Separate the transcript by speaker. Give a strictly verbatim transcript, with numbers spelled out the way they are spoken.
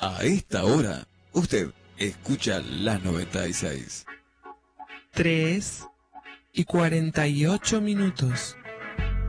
Speaker 1: A esta hora, usted escucha las noventa y seis.
Speaker 2: Tres y cuarenta y ocho minutos.